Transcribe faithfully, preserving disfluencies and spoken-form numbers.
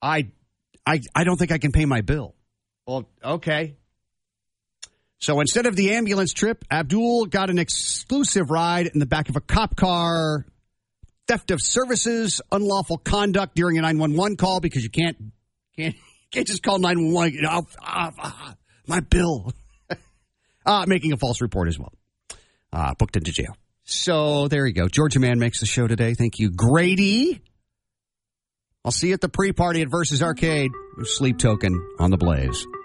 I, I, I don't think I can pay my bill. Well, okay. So instead of the ambulance trip, Abdul got an exclusive ride in the back of a cop car, theft of services, unlawful conduct during a nine one one call because you can't can't can't just call nine one one. You know, uh, uh, my bill. uh, making a false report as well. Uh, booked into jail. So there you go. Georgia Man makes the show today. Thank you, Grady. I'll see you at the pre-party at Versus Arcade. Sleep Token on the Blaze.